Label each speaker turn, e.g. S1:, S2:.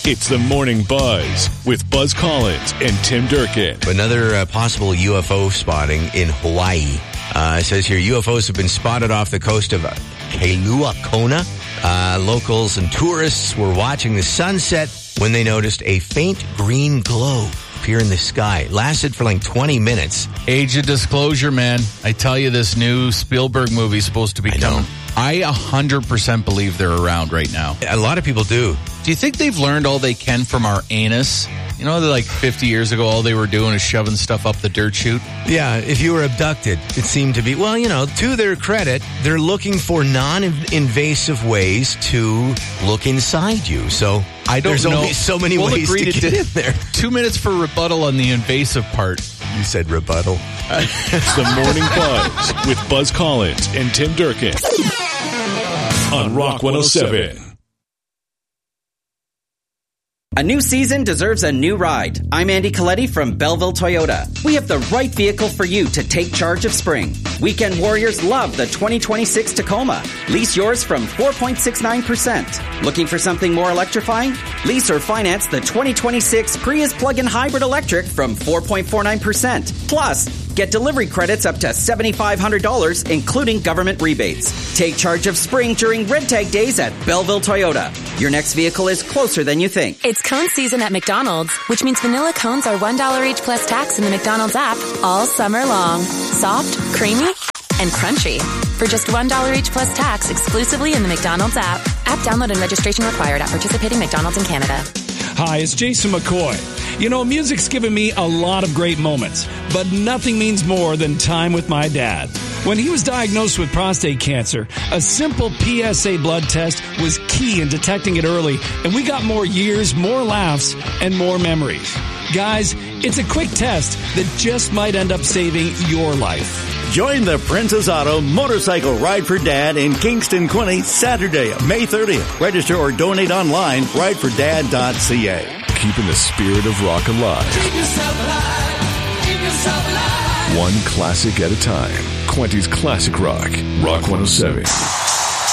S1: It's the Morning Buzz with Buzz Collins and Tim Durkin.
S2: Another possible UFO spotting in Hawaii. It says here, UFOs have been spotted off the coast of Kailua Kona. Locals and tourists were watching the sunset when they noticed a faint green glow appear in the sky. It lasted for like 20 minutes.
S3: Age of disclosure, man. I tell you, this new Spielberg movie is supposed to be coming. I 100% believe they're around right now.
S2: A lot of people do.
S3: Do you think they've learned all they can from our anus? You know, like 50 years ago, all they were doing is shoving stuff up the dirt chute?
S2: Yeah, if you were abducted, it seemed to be. Well, you know, to their credit, they're looking for non-invasive ways to look inside you. So there's only so many ways to get in there.
S3: 2 minutes for rebuttal on the invasive part.
S2: You said rebuttal.
S1: It's the Morning Buzz with Buzz Collins and Tim Durkin on Rock 107.
S4: A new season deserves a new ride. I'm Andy Coletti from Belleville Toyota. We have the right vehicle for you to take charge of spring. Weekend warriors love the 2026 Tacoma. Lease yours from 4.69%. Looking for something more electrifying? Lease or finance the 2026 Prius plug-in hybrid electric from 4.49%. Plus, get delivery credits up to $7,500, including government rebates. Take charge of spring during Red Tag Days at Belleville Toyota. Your next vehicle is closer than you think.
S5: It's cone season at McDonald's, which means vanilla cones are $1 each plus tax in the McDonald's app all summer long. Soft, creamy, and crunchy. For just $1 each plus tax exclusively in the McDonald's app. App download and registration required at participating McDonald's in Canada.
S6: Hi, it's Jason McCoy. You know, music's given me a lot of great moments, but nothing means more than time with my dad. When he was diagnosed with prostate cancer, a simple PSA blood test was key in detecting it early, and we got more years, more laughs, and more memories. Guys, it's a quick test that just might end up saving your life.
S7: Join the Princess Auto Motorcycle Ride for Dad in Kingston, Quincy, Saturday, May 30th. Register or donate online, ridefordad.ca.
S1: Keeping the spirit of rock alive.
S8: Keep yourself alive. Keep yourself alive.
S1: One classic at a time. Quincy's Classic Rock. Rock 107.